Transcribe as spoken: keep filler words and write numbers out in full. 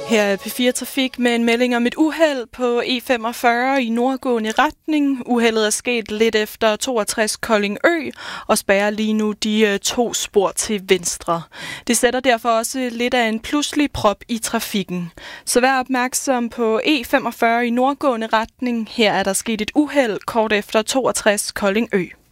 Her er P fire Trafik med en melding om et uheld på E femogfyrre i nordgående retning. Uheldet er sket lidt efter toogtres Kolding Ø og spærrer lige nu de to spor til venstre. Det sætter derfor også lidt af en pludselig prop i trafikken. Så vær opmærksom på E femogfyrre i nordgående retning. Her er der sket et uheld kort efter toogtres Kolding Ø.